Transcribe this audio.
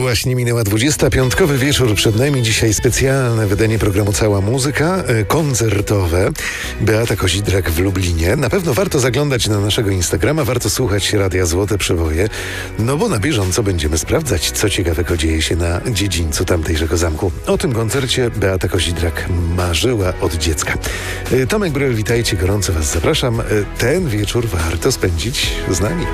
Właśnie minęła 20. Piątkowy wieczór. Przed nami dzisiaj specjalne wydanie programu Cała Muzyka, koncertowe. Beata Kozidrak w Lublinie. Na pewno warto zaglądać na naszego Instagrama, warto słuchać Radia Złote Przeboje, no bo na bieżąco będziemy sprawdzać, co ciekawego dzieje się na dziedzińcu tamtejszego zamku. O tym koncercie Beata Kozidrak marzyła od dziecka. Tomek Brel, witajcie, gorąco was zapraszam. Ten wieczór warto spędzić z nami.